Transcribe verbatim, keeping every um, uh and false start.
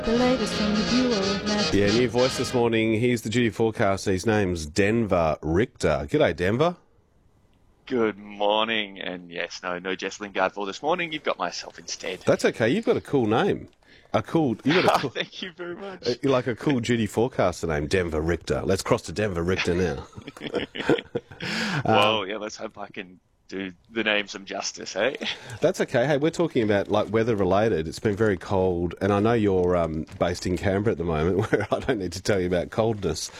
The latest from the duo of Matt. Yeah, new voice this morning. Here's the duty forecaster. His name's Denver Richter. G'day, Denver. Good morning, and yes, no, no Jess Lingard for this morning. You've got myself instead. That's okay. You've got a cool name. A cool. You got a cool. Thank you very much. uh, Like a cool duty forecaster name, Denver Richter. Let's cross to Denver Richter now. Well, yeah, let's hope I can do the name some justice, eh? That's okay. Hey, we're talking about like weather related. It's been very cold, and I know you're um, based in Canberra at the moment, where I don't need to tell you about coldness.